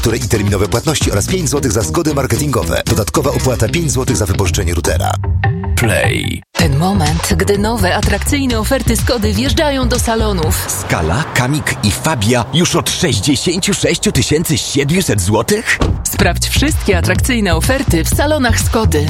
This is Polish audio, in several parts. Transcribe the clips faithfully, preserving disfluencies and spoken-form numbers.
faktury i terminowe płatności oraz pięć złotych za zgody marketingowe. Dodatkowa opłata pięć złotych za wypożyczenie routera. Play. Ten moment, gdy nowe, atrakcyjne oferty Skody wjeżdżają do salonów. Skala, Kamik i Fabia już od sześćdziesiąt sześć tysięcy siedemset złotych? Sprawdź wszystkie atrakcyjne oferty w salonach Skody.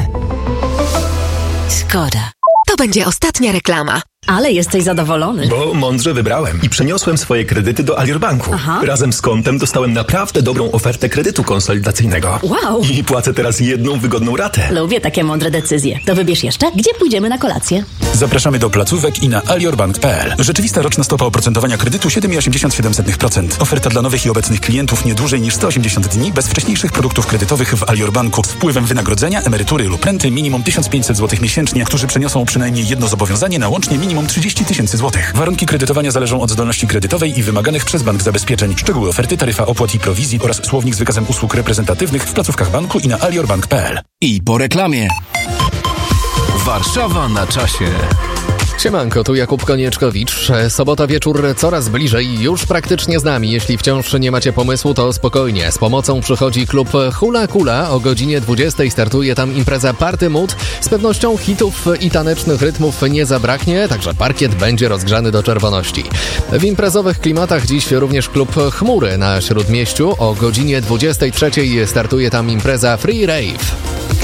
Skoda. To będzie ostatnia reklama. Ale jesteś zadowolony. Bo mądrze wybrałem i przeniosłem swoje kredyty do Alior Banku. Aha. Razem z kontem dostałem naprawdę dobrą ofertę kredytu konsolidacyjnego. Wow. I płacę teraz jedną wygodną ratę. Lubię takie mądre decyzje. To wybierz jeszcze, gdzie pójdziemy na kolację. Zapraszamy do placówek i na aliorbank kropka p l. Rzeczywista roczna stopa oprocentowania kredytu siedem przecinek osiemdziesiąt siedem procent. Oferta dla nowych i obecnych klientów nie dłużej niż sto osiemdziesiąt dni bez wcześniejszych produktów kredytowych w Alior Banku z wpływem wynagrodzenia, emerytury lub renty minimum tysiąc pięćset złotych miesięcznie, którzy przeniosą przynajmniej jedno zobowiązanie na łącznie minimum trzydzieści tysięcy złotych. Warunki kredytowania zależą od zdolności kredytowej i wymaganych przez bank zabezpieczeń. Szczegóły oferty, taryfa opłat i prowizji oraz słownik z wykazem usług reprezentatywnych w placówkach banku i na aliorbank kropka p l. I po reklamie. Warszawa na czasie. Siemanko, tu Jakub Konieczkowicz. Sobota wieczór coraz bliżej, już praktycznie z nami. Jeśli wciąż nie macie pomysłu, to spokojnie. Z pomocą przychodzi klub Hula Kula. O godzinie dwudziestej startuje tam impreza Party Mood. Z pewnością hitów i tanecznych rytmów nie zabraknie, także parkiet będzie rozgrzany do czerwoności. W imprezowych klimatach dziś również klub Chmury na Śródmieściu. O godzinie dwudziestej trzeciej startuje tam impreza Free Rave.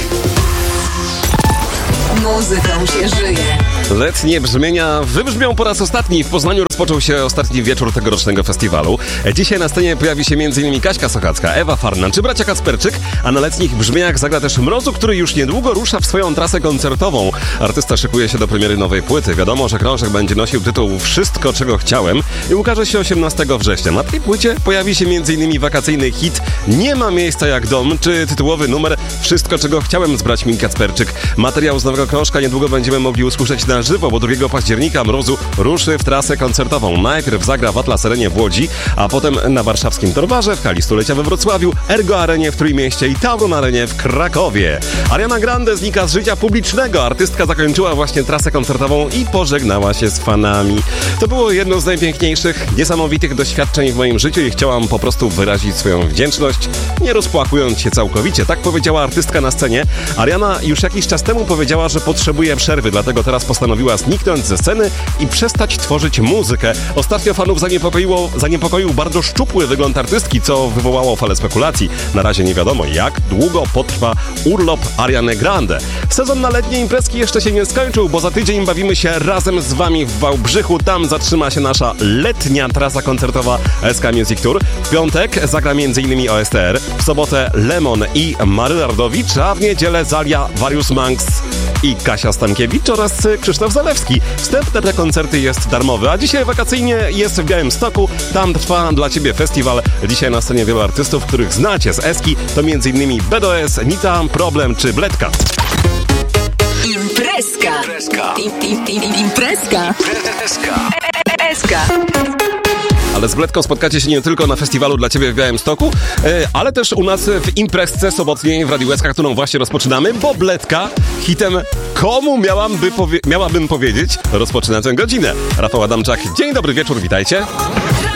Muzyką się żyje. Letnie brzmienia wybrzmią po raz ostatni. W Poznaniu rozpoczął się ostatni wieczór tegorocznego festiwalu. Dzisiaj na scenie pojawi się m.in. Kaśka Sochacka, Ewa Farnan czy bracia Kacperczyk, a na letnich brzmieniach zagra też Mrozu, który już niedługo rusza w swoją trasę koncertową. Artysta szykuje się do premiery nowej płyty. Wiadomo, że krążek będzie nosił tytuł Wszystko, czego chciałem i ukaże się osiemnastego września. Na tej płycie pojawi się m.in. wakacyjny hit Nie ma miejsca jak dom, czy tytułowy numer Wszystko, czego chciałem z braćmi Kacperczyk. Materiał z nowego krążka niedługo będziemy mogli usłyszeć na żywo, bo drugiego października Mrozu ruszy w trasę koncertową. Najpierw zagra w Atlas Arenie w Łodzi, a potem na warszawskim Torwarze, w hali stulecia we Wrocławiu, Ergo Arenie w Trójmieście i Tauron Arenie w Krakowie. Ariana Grande znika z życia publicznego. Artystka zakończyła właśnie trasę koncertową i pożegnała się z fanami. To było jedno z najpiękniejszych, niesamowitych doświadczeń w moim życiu i chciałam po prostu wyrazić swoją wdzięczność, nie rozpłakując się całkowicie. Tak powiedziała artystka na scenie. Ariana już jakiś czas temu powiedziała, że potrzebuje przerwy, dlatego teraz postanowiła zniknąć ze sceny i przestać tworzyć muzykę. Ostatnio fanów zaniepokoiło, zaniepokoił bardzo szczupły wygląd artystki, co wywołało falę spekulacji. Na razie nie wiadomo, jak długo potrwa urlop Ariany Grande. Sezon na letnie imprezki jeszcze się nie skończył, bo za tydzień bawimy się razem z wami w Wałbrzychu. Tam zatrzyma się nasza letnia trasa koncertowa S K Music Tour. W piątek zagra m.in. O S T R, w sobotę Lemon i Marylardowicz, a w niedzielę Zalia, Warius Manx i Kasia Stankiewicz oraz Krzysztof Zalewski. Wstęp na te koncerty jest darmowy, a dzisiaj wakacyjnie jest w Białymstoku. Tam trwa dla ciebie festiwal. Dzisiaj na scenie wielu artystów, których znacie z Eski. To m.in. B D O S, Nita, Problem czy Bledka. Imprezka. Imprezka. Im, im, im, imprezka. Imprezka. Eska. Ale z Bledką spotkacie się nie tylko na festiwalu dla ciebie w Białymstoku, ale też u nas w imprezce sobotniej w Radiu S K, którą właśnie rozpoczynamy, bo Bledka hitem Komu miałam by powie- miałabym powiedzieć rozpoczyna tę godzinę. Rafał Adamczak, dzień dobry wieczór, witajcie.